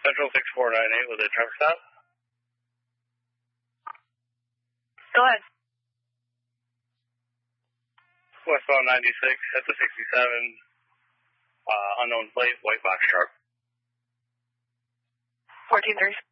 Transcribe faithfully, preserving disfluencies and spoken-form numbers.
Central six four nine eight with a traffic stop. Go ahead. Westbound ninety-six at the sixty-seven, uh, unknown plate, white box truck. fourteen three.